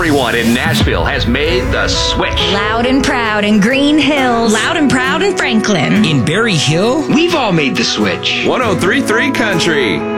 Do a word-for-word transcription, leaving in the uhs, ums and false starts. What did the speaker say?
Everyone in Nashville has made the switch. Loud and proud in Green Hills. Loud and proud in Franklin. In Berry Hill? We've all made the switch. one oh three point three Country.